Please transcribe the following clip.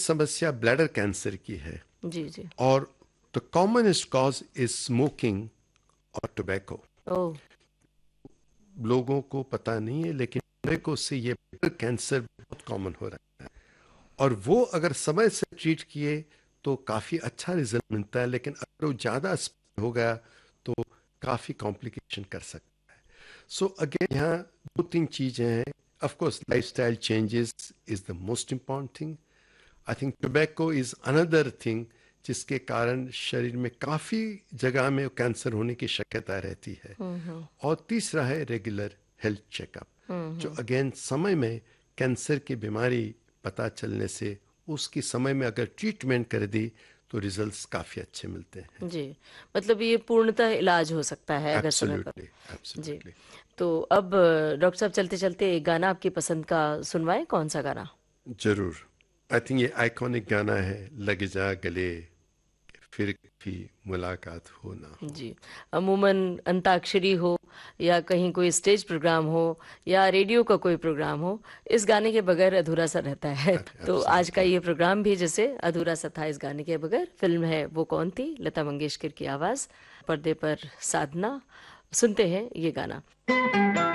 समस्या bladder cancer की है जी जी। और the commonest cause is smoking और टोबैको। ओह। लोगों को पता नहीं है लेकिन टोबैको से ये ब्लैडर कैंसर बहुत कॉमन हो रहा है और वो अगर समय से ट्रीट किए तो काफ़ी अच्छा रिजल्ट मिलता है, लेकिन अगर वो ज़्यादा स्प्रेड हो गया तो काफ़ी कॉम्प्लिकेशन कर सकता है। सो अगेन यहाँ दो तीन चीज़ें हैं। Of course lifestyle changes is the most important thing. I think tobacco is another thing जिसके कारण शरीर में काफ़ी जगह में कैंसर होने की शक्यता रहती है। और तीसरा है रेगुलर हेल्थ चेकअप, जो अगेन समय में कैंसर की बीमारी पता चलने से उसकी समय में अगर ट्रीटमेंट कर दी तो रिजल्ट्स काफ़ी अच्छे मिलते हैं। जी, मतलब ये पूर्णतः इलाज हो सकता है अगर समय पर। एब्सोल्युटली, जी। एब्सोल्युटली। तो अब डॉक्टर साहब चलते चलते एक गाना आपकी पसंद का सुनवाएं, कौन सा गाना? जरूर। आई थिंक ये आइकॉनिक गाना है, लग जा गले फिर भी मुलाकात हो ना हो। जी। अमूमन अंताक्षरी हो या कहीं कोई स्टेज प्रोग्राम हो या रेडियो का कोई प्रोग्राम हो, इस गाने के बगैर अधूरा सा रहता है। तो आज का एब्सोल्युटली। ये प्रोग्राम भी जैसे अधूरा सा था इस गाने के बगैर। फिल्म है वो कौन थी, लता मंगेशकर की आवाज, पर्दे पर साधना। सुनते हैं ये गाना।